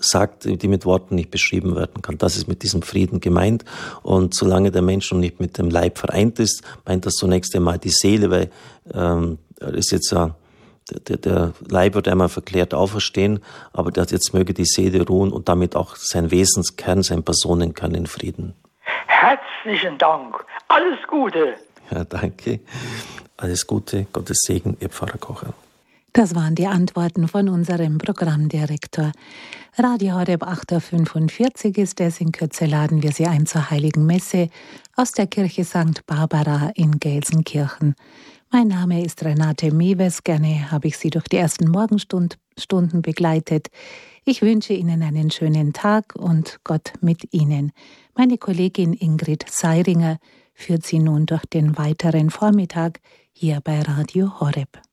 sagt, die mit Worten nicht beschrieben werden kann. Das ist mit diesem Frieden gemeint. Und solange der Mensch noch nicht mit dem Leib vereint ist, meint das zunächst einmal die Seele, weil ist jetzt der Leib wird einmal verklärt auferstehen, aber jetzt möge die Seele ruhen und damit auch sein Wesenskern, sein Personenkern in Frieden. Herzlichen Dank. Alles Gute. Ja, danke. Alles Gute. Gottes Segen, Ihr Pfarrer Kocher. Das waren die Antworten von unserem Programmdirektor. Radio Horeb 8.45 Uhr ist es. In Kürze laden wir Sie ein zur Heiligen Messe aus der Kirche St. Barbara in Gelsenkirchen. Mein Name ist Renate Mewes. Gerne habe ich Sie durch die ersten Morgenstunden begleitet. Ich wünsche Ihnen einen schönen Tag und Gott mit Ihnen. Meine Kollegin Ingrid Seiringer führt Sie nun durch den weiteren Vormittag hier bei Radio Horeb.